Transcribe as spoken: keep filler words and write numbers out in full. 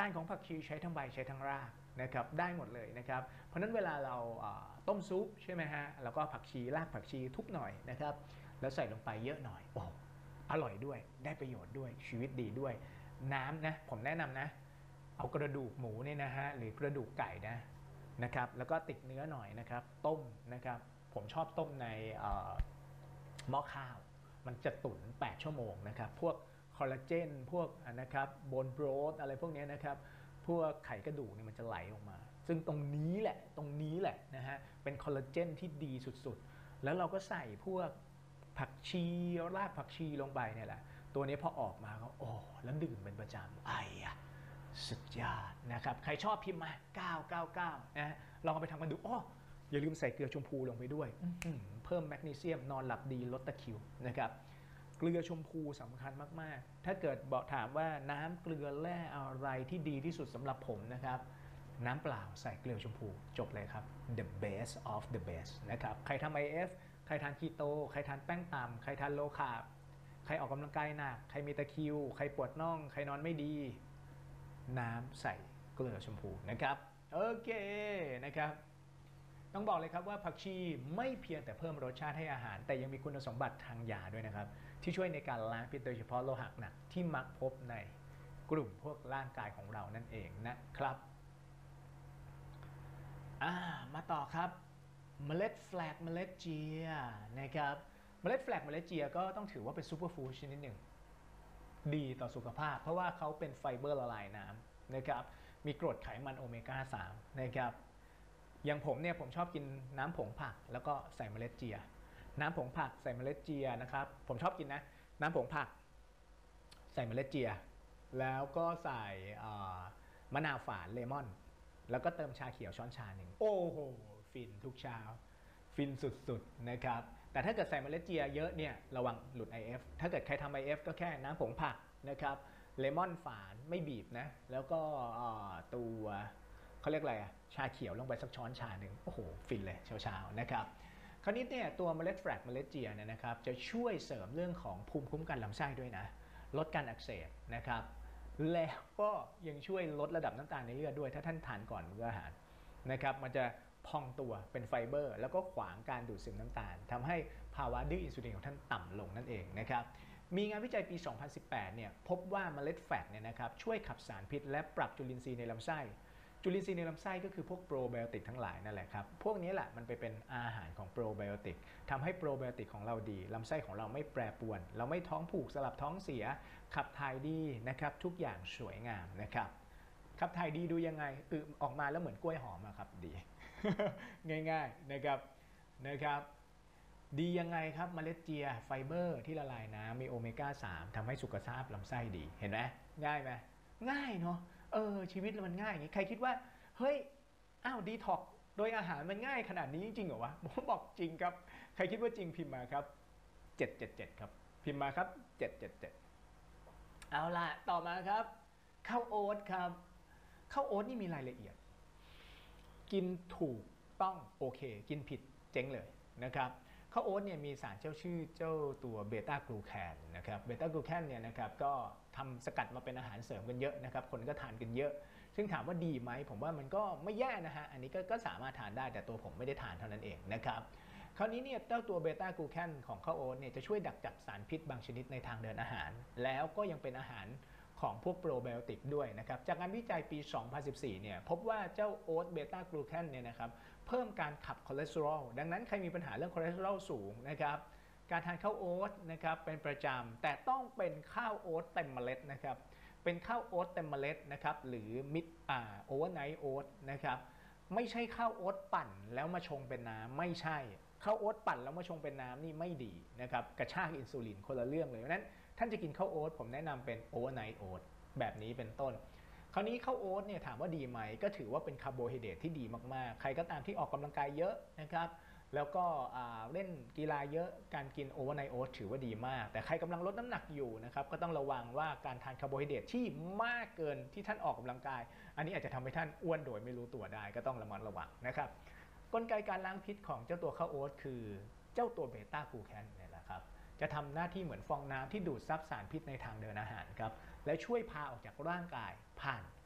านของผักชีใช้ทั้งใบใช้ทั้งรากนะครับได้หมดเลยนะครับเพราะนั้นเวลาเราต้มซุปใช่ไหมฮะแล้วก็ผักชีรากผักชีทุบหน่อยนะครับแล้วใส่ลงไปเยอะหน่อยโอ้อร่อยด้วยได้ประโยชน์ด้วยชีวิตดีด้วยน้ำนะผมแนะนำนะเอากระดูกหมูเนี่ยนะฮะหรือกระดูกไก่นะนะครับแล้วก็ติดเนื้อหน่อยนะครับต้มนะครับผมชอบต้มในหม้อข้าวมันจะตุ๋นแปดชั่วโมงนะครับพวกคอลลาเจนพวกนะครับโบนโบรธอะไรพวกนี้นะครับพวกไขกระดูกเนี่ยมันจะไหลออกมาซึ่งตรงนี้แหละตรงนี้แหละนะฮะเป็นคอลลาเจนที่ดีสุดๆแล้วเราก็ใส่พวกผักชีรากผักชีลงไปเนี่ยแหละตัวนี้พอออกมาก็โอ้แล้วดื่มเป็นประจำไอ้อะสุดยอดนะครับใครชอบพิมพ์มาเก้าเก้าเก้านะลองเอาไปทำกันดูอ้ออย่าลืมใส่เกลือชมพูลงไปด้วยเพิ่มแมกนีเซียมนอนหลับดีลดตะคริวนะครับเกลือชมพูสำคัญมากๆถ้าเกิดบอกถามว่าน้ำเกลือแร่อะไรที่ดีที่สุดสำหรับผมนะครับน้ำเปล่าใส่เกลือชมพูจบเลยครับ the best of the best นะครับใครทำ ไอ เอฟ ใครทานคีโตใครทานแป้งต่ำใครทานโลคาร์บใครออกกำลังกายหนักใครมีตะคริวใครปวดน่องใครนอนไม่ดีน้ำใส่เกลือชมพูนะครับโอเคนะครับต้องบอกเลยครับว่าผักชีไม่เพียงแต่เพิ่มรสชาติให้อาหารแต่ยังมีคุณสมบัติทางยาด้วยนะครับที่ช่วยในการล้างพิษโดยเฉพาะโลหะหนักที่มักพบในกลุ่มพวกร่างกายของเรานั่นเองนะครับอ่ามาต่อครับเมล็ดแฟลกเมล็ดเจียนะครับเมล็ดแฟลกเมล็ดเจียก็ต้องถือว่าเป็นซูเปอร์ฟู้ดชนิดหนึ่งดีต่อสุขภาพเพราะว่าเขาเป็นไฟเบอร์ละลายน้ำนะครับมีกรดไขมันโอเมก้าสามนะครับอย่างผมเนี่ยผมชอบกินน้ำผงผักแล้วก็ใส่เมล็ดเจียน้ำผงผักใส่เมล็ดเจียนะครับผมชอบกินนะน้ำผงผักใส่เมล็ดเจียแล้วก็ใส่มะนาวฝานเลมอนแล้วก็เติมชาเขียวช้อนชาหนึ่งโอ้โหฟินทุกเช้าฟินสุดๆนะครับแต่ถ้าเกิดใส่เมล็ดเจียเยอะเนี่ยระวังหลุด ไอ เอฟ ถ้าเกิดใครทำ ไอ เอฟ ก็แค่น้ำผงผักนะครับเลมอนฝานไม่บีบนะแล้วก็ตัวเขาเรียกอะไรอะชาเขียวลงไปสักช้อนชาหนึ่งโอ้โหฟินเลยเช้าๆนะครับคราวนี้เนี่ยตัวเมล็ดแฟลกเมล็ดเจียเนี่ยนะครับจะช่วยเสริมเรื่องของภูมิคุ้มกันลำไส้ด้วยนะลดการอักเสบนะครับแล้วก็ยังช่วยลดระดับน้ำตาลในเลือดด้วยถ้าท่านทานก่อนมื้ออาหารนะครับมันจะพองตัวเป็นไฟเบอร์แล้วก็ขวางการดูดซึมน้ำตาลทำให้ภาวะดื้ออินซูลินของท่านต่ำลงนั่นเองนะครับมีงานวิจัยปี สองพันสิบแปด เนี่ยพบว่าเมล็ดแฟลกเนี่ยนะครับช่วยขับสารพิษและปรับจุลินทรีย์ในลำไส้จุลินทรีย์ในลำไส้ก็คือพวกโปรไบโอติกทั้งหลายนั่นแหละครับพวกนี้แหละมันไปเป็นอาหารของโปรไบโอติกทำให้โปรไบโอติกของเราดีลำไส้ของเราไม่แปรปรวนเราไม่ท้องผูกสลับท้องเสียขับถ่ายดีนะครับทุกอย่างสวยงามนะครับขับถ่ายดีดูยังไงอือออกมาแล้วเหมือนกล้วยหอมอะครับดี ง่ายๆนะครับนะครับดียังไงครับเมล็ดเจียไฟเบอร์ที่ละลายน้ำมีโอเมก้าสามทำให้สุขภาพลำไส้ดีเห็นไหมง่ายไหมง่ายเนาะเออชีวิตมันง่ายอย่างนี้ใครคิดว่าเฮ้ยอ้าวดีท็อกโดยอาหารมันง่ายขนาดนี้จริงเหรอวะผมบอกจริงครับใครคิดว่าจริงพิมพ์มาครับเจ็ดเจ็ดเจ็ดครับพิมพ์มาครับเจ็ดเจ็ดเจ็ดเอาล่ะต่อมาครับข้าวโอ๊ตครับข้าวโอ๊ตนี่มีรายละเอียดกินถูกต้องโอเคกินผิดเจ๊งเลยนะครับข้าวโอ๊ตเนี่ยมีสารเจ้าชื่อเจ้าตัวเบต้ากลูแคนนะครับเบต้ากลูแคนเนี่ยนะครับก็ทำสกัดมาเป็นอาหารเสริมกันเยอะนะครับคนก็ทานกันเยอะซึ่งถามว่าดีไหมผมว่ามันก็ไม่แย่นะฮะอันนี้ก็สามารถทานได้แต่ตัวผมไม่ได้ทานเท่านั้นเองนะครับคราวนี้เนี่ยเจ้าตัวเบต้ากลูแคนของข้าวโอ๊ตเนี่ยจะช่วยดักจับสารพิษบางชนิดในทางเดินอาหารแล้วก็ยังเป็นอาหารของพวกโปรไบโอติกด้วยนะครับจากงานวิจัยปี สองพันสิบสี่ เนี่ยพบว่าเจ้าโอ๊ตเบต้ากลูแคนเนี่ยนะครับเพิ่มการขับคอเลสเตอรอลดังนั้นใครมีปัญหาเรื่องคอเลสเตอรอลสูงนะครับการทานข้าวโอ๊ตนะครับเป็นประจำแต่ต้องเป็นข้าวโอ๊ตเต็มเมล็ดนะครับเป็นข้าวโอ๊ตเต็มเมล็ดนะครับหรือมิดอ่าโอเวอร์ไนท์โอ๊ตนะครับไม่ใช่ข้าวโอ๊ตปั่นแล้วมาชงเป็นน้ำไม่ใช่ข้าวโอ๊ตปั่นแล้วมาชงเป็นน้ำนี่ไม่ดีนะครับกระชากอินซูลินคนละเรื่องเลยเพราะนั้นท่านจะกินข้าวโอ๊ตผมแนะนำเป็นโอเวอร์ไนท์โอ๊ตแบบนี้เป็นต้นคราวนี้ข้าวโอ๊ตเนี่ยถามว่าดีไหมก็ถือว่าเป็นคาร์โบไฮเดรตที่ดีมากๆใครก็ตามที่ออกกำลังกายเยอะนะครับแล้วก็เล่นกีฬาเยอะการกินโอเวอร์ไนท์โอ๊ตถือว่าดีมากแต่ใครกำลังลดน้ำหนักอยู่นะครับก็ต้องระวังว่าการทานคาร์โบไฮเดรตที่มากเกินที่ท่านออกกำลังกายอันนี้อาจจะทำให้ท่านอ้วนโดยไม่รู้ตัวได้ก็ต้องระมัดระวังนะครับกลไกการล้างพิษของเจ้าตัวข้าวโอ๊ตคือเจ้าตัวเบต้ากลูแคนเนี่ยแหละครับจะทำหน้าที่เหมือนฟองน้ำที่ดูดซับสารพิษในทางเดินอาหารครับและช่วยพาออกจากร่างกายผ่าน